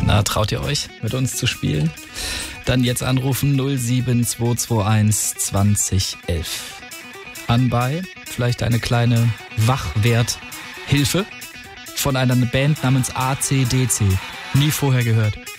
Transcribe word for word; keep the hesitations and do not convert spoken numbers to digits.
Na, traut ihr euch, mit uns zu spielen? Dann jetzt anrufen null sieben zwei zwei eins zwanzig elf. Anbei, vielleicht eine kleine Wachwerthilfe von einer Band namens A C D C. Nie vorher gehört.